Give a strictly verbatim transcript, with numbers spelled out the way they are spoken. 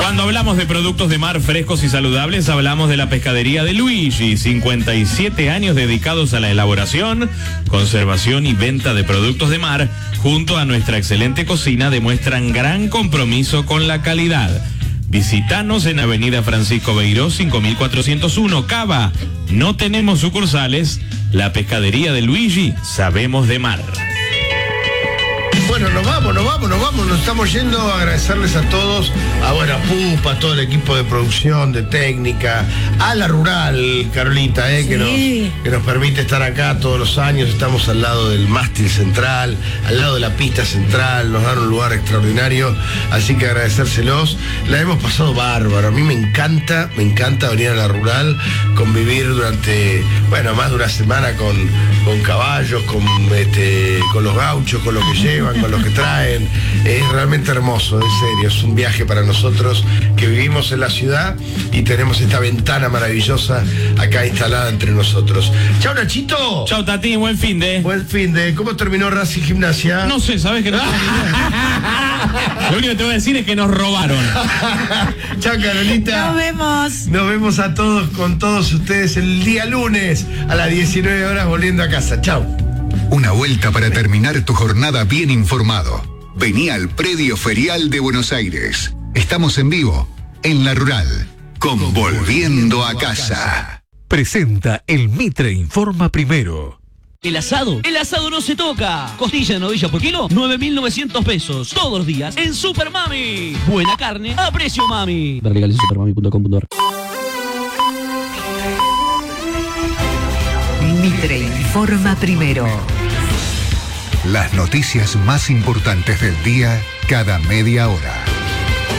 Cuando hablamos de productos de mar frescos y saludables, hablamos de la pescadería de Luigi. cincuenta y siete años dedicados a la elaboración, conservación y venta de productos de mar, junto a nuestra excelente cocina, demuestran gran compromiso con la calidad. Visítanos en Avenida Francisco Beiró, cinco mil cuatrocientos uno, Cava. No tenemos sucursales. La pescadería de Luigi, sabemos de mar. Bueno, nos vamos, nos vamos, nos vamos, nos estamos yendo. A agradecerles a todos, a bueno, a Pupa, a todo el equipo de producción, de técnica, a la Rural, Carolita, eh, Sí. que, nos, que nos permite estar acá todos los años. Estamos al lado del mástil central, al lado de la pista central, nos dan un lugar extraordinario, así que agradecérselos. La hemos pasado bárbaro, a mí me encanta, me encanta venir a la Rural, convivir durante, bueno, más de una semana con, con caballos, con, este, con los gauchos, con lo que llevan, con los que traen. Es realmente hermoso, en serio, es un viaje para nosotros que vivimos en la ciudad y tenemos esta ventana maravillosa acá instalada entre nosotros. Chao, Nachito. Chau, Tati, buen fin de. Buen fin de. ¿Cómo terminó Racing Gimnasia? No sé, ¿sabes que no tengo ni idea? Lo único que te voy a decir es que nos robaron. Chao, Carolita. Nos vemos. Nos vemos a todos, con todos ustedes el día lunes a las diecinueve horas volviendo a casa. Chao. Una vuelta para terminar tu jornada bien informado. Vení al Predio Ferial de Buenos Aires. Estamos en vivo, en La Rural, con Volviendo a Casa. Presenta el Mitre Informa Primero. El asado, el asado no se toca. Costilla de novilla por kilo, nueve mil novecientos pesos. Todos los días en Super Mami. Buena carne a precio mami. Ver legales en supermami punto com punto ar. Mitre Informa Primero. Las noticias más importantes del día cada media hora.